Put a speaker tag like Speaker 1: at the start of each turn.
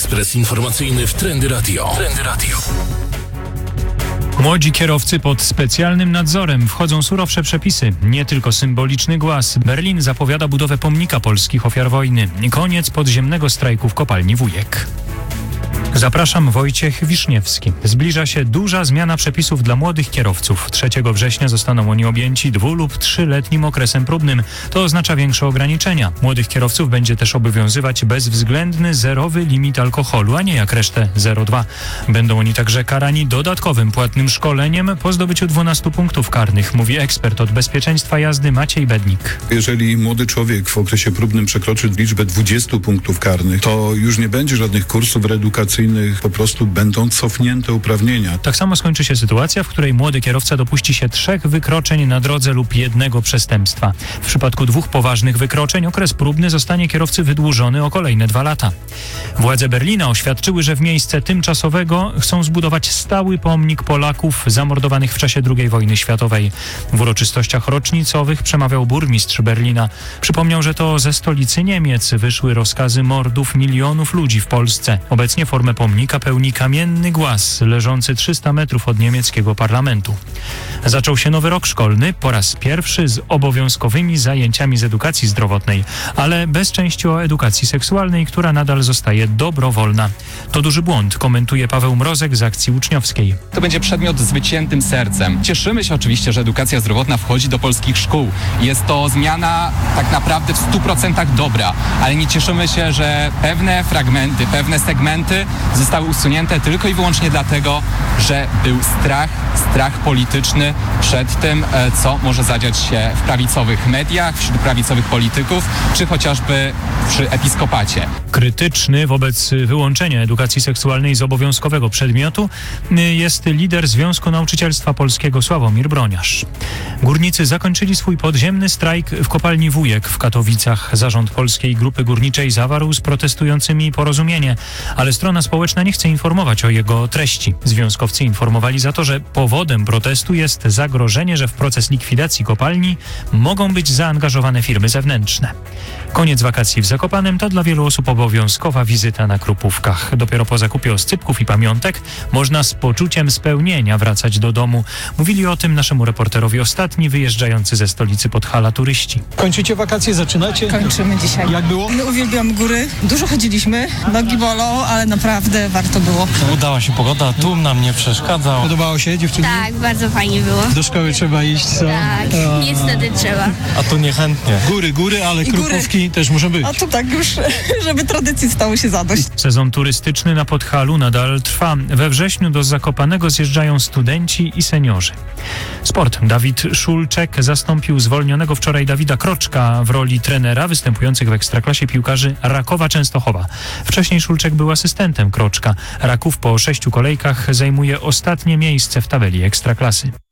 Speaker 1: Ekspres informacyjny w Trendy Radio.
Speaker 2: Młodzi kierowcy pod specjalnym nadzorem. Wchodzą surowsze przepisy, nie tylko symboliczny głaz. Berlin zapowiada budowę pomnika polskich ofiar wojny. Koniec podziemnego strajku w kopalni Wujek. Zapraszam, Wojciech Wiszniewski. Zbliża się duża zmiana przepisów dla młodych kierowców. 3 września zostaną oni objęci 2- lub 3-letnim okresem próbnym. To oznacza większe ograniczenia. Młodych kierowców będzie też obowiązywać bezwzględny zerowy limit alkoholu, a nie jak resztę 0,2. Będą oni także karani dodatkowym płatnym szkoleniem po zdobyciu 12 punktów karnych, mówi ekspert od bezpieczeństwa jazdy Maciej Bednik.
Speaker 3: Jeżeli młody człowiek w okresie próbnym przekroczy liczbę 20 punktów karnych, to już nie będzie żadnych kursów reedukacyjnych, po prostu będą cofnięte uprawnienia.
Speaker 2: Tak samo skończy się sytuacja, w której młody kierowca dopuści się 3 wykroczeń na drodze lub 1 przestępstwa. W przypadku 2 poważnych wykroczeń okres próbny zostanie kierowcy wydłużony o kolejne 2 lata. Władze Berlina oświadczyły, że w miejsce tymczasowego chcą zbudować stały pomnik Polaków zamordowanych w czasie II wojny światowej. W uroczystościach rocznicowych przemawiał burmistrz Berlina. Przypomniał, że to ze stolicy Niemiec wyszły rozkazy mordów milionów ludzi w Polsce. Obecnie formę pomnika pełni kamienny głaz leżący 300 metrów od niemieckiego parlamentu. Zaczął się nowy rok szkolny, po raz pierwszy z obowiązkowymi zajęciami z edukacji zdrowotnej, ale bez części o edukacji seksualnej, która nadal zostaje dobrowolna. To duży błąd, komentuje Paweł Mrozek z Akcji Uczniowskiej.
Speaker 4: To będzie przedmiot z wyciętym sercem. Cieszymy się oczywiście, że edukacja zdrowotna wchodzi do polskich szkół. Jest to zmiana tak naprawdę w 100% dobra, ale nie cieszymy się, że pewne fragmenty, pewne segmenty zostały usunięte tylko i wyłącznie dlatego, że był strach polityczny przed tym, co może zadziać się w prawicowych mediach, wśród prawicowych polityków, czy chociażby przy episkopacie.
Speaker 2: Krytyczny wobec wyłączenia edukacji seksualnej z obowiązkowego przedmiotu jest lider Związku Nauczycielstwa Polskiego Sławomir Broniarz. Górnicy zakończyli swój podziemny strajk w kopalni Wujek w Katowicach. Zarząd Polskiej Grupy Górniczej zawarł z protestującymi porozumienie, ale strona społeczna nie chce informować o jego treści. Związkowcy informowali za to, że powodem protestu jest zagrożenie, że w proces likwidacji kopalni mogą być zaangażowane firmy zewnętrzne. Koniec wakacji w Zakopanem to dla wielu osób obowiązkowa wizyta na Krupówkach. Dopiero po zakupie oscypków i pamiątek można z poczuciem spełnienia wracać do domu. Mówili o tym naszemu reporterowi ostatni wyjeżdżający ze stolicy Podhala turyści.
Speaker 5: Kończycie wakacje, zaczynacie?
Speaker 6: Kończymy dzisiaj.
Speaker 5: Jak było?
Speaker 6: My uwielbiamy góry. Dużo chodziliśmy, nogi bolą, ale naprawdę warto było.
Speaker 7: Udała się pogoda, tłum nam nie przeszkadzał.
Speaker 5: Podobało się, dziewczyny?
Speaker 8: Tak, bardzo fajnie było.
Speaker 5: Do szkoły trzeba iść, co?
Speaker 8: Tak, niestety trzeba.
Speaker 7: A tu niechętnie.
Speaker 5: Góry, ale Krupówki też muszą być.
Speaker 6: A to tak już, żeby tradycji stało się zadość.
Speaker 2: Sezon turystyczny na Podhalu nadal trwa. We wrześniu do Zakopanego zjeżdżają studenci i seniorzy. Sport. Dawid Szulczek zastąpił zwolnionego wczoraj Dawida Kroczka w roli trenera występujących w Ekstraklasie piłkarzy Rakowa Częstochowa. Wcześniej Szulczek był asystentem Kroczka. Raków po 6 kolejkach zajmuje ostatnie miejsce w tabeli Ekstraklasy.